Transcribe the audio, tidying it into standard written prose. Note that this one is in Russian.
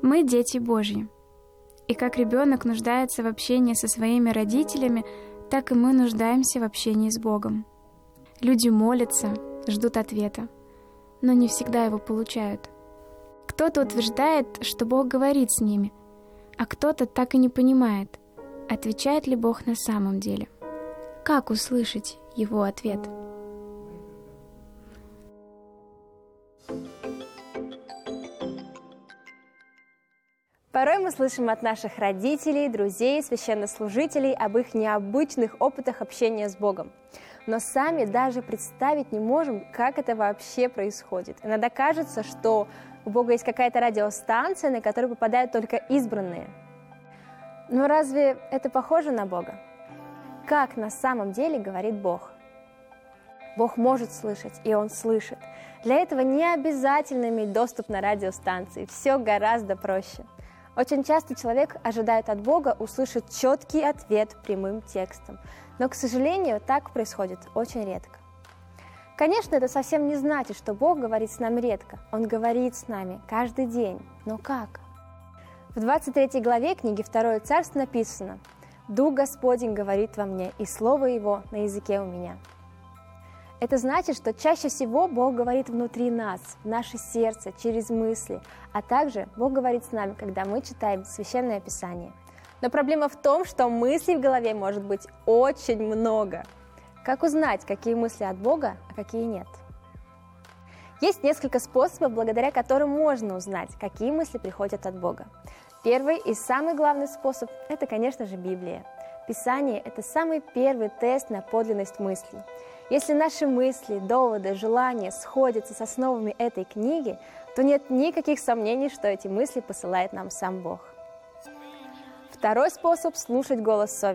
Мы дети Божьи. И как ребенок нуждается в общении со своими родителями, так и мы нуждаемся в общении с Богом. Люди молятся, ждут ответа, но не всегда его получают. Кто-то утверждает, что Бог говорит с ними, а кто-то так и не понимает, отвечает ли Бог на самом деле. Как услышать Его ответ? Порой мы слышим от наших родителей, друзей, священнослужителей об их необычных опытах общения с Богом. Но сами даже представить не можем, как это вообще происходит. Иногда кажется, что у Бога есть какая-то радиостанция, на которую попадают только избранные. Но разве это похоже на Бога? Как на самом деле говорит Бог? Бог может слышать, и Он слышит. Для этого не обязательно иметь доступ на радиостанции. Все гораздо проще. Очень часто человек ожидает от Бога услышать четкий ответ прямым текстом. Но, к сожалению, так происходит очень редко. Конечно, это совсем не значит, что Бог говорит с нами редко. Он говорит с нами каждый день. Но как? В 23 главе книги 2 Царств написано: «Дух Господень говорит во мне, и слово Его на языке у меня». Это значит, что чаще всего Бог говорит внутри нас, в наше сердце, через мысли, а также Бог говорит с нами, когда мы читаем Священное Писание. Но проблема в том, что мыслей в голове может быть очень много. Как узнать, какие мысли от Бога, а какие нет? Есть несколько способов, благодаря которым можно узнать, какие мысли приходят от Бога. Первый и самый главный способ – это, конечно же, Библия. Писание – это самый первый тест на подлинность мыслей. Если наши мысли, доводы, желания сходятся с основами этой книги, то нет никаких сомнений, что эти мысли посылает нам сам Бог. Второй способ – слушать голос совести.